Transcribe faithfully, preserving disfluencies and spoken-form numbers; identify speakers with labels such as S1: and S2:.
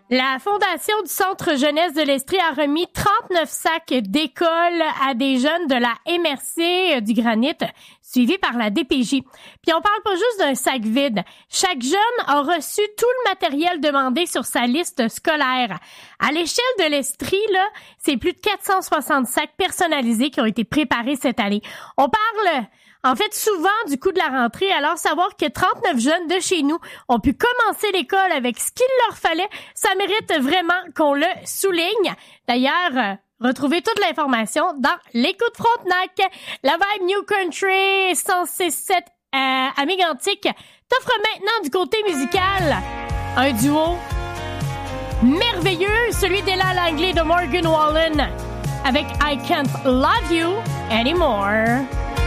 S1: La Fondation du Centre Jeunesse de l'Estrie a remis trente-neuf sacs d'école à des jeunes de la M R C du Granit, suivi par la D P J. Puis on parle pas juste d'un sac vide. Chaque jeune a reçu tout le matériel demandé sur sa liste scolaire. À l'échelle de l'Estrie, là, c'est plus de quatre cent soixante sacs personnalisés qui ont été préparés cette année. On parle... En fait, souvent du coup de la rentrée, alors savoir que trente-neuf jeunes de chez nous ont pu commencer l'école avec ce qu'il leur fallait, ça mérite vraiment qu'on le souligne. D'ailleurs, euh, retrouvez toute l'information dans l'écoute Frontenac. La Vibe New Country cent six sept euh, à Mégantic t'offre maintenant du côté musical un duo merveilleux, celui d'Ella Langley de Morgan Wallen avec I Can't Love You Anymore.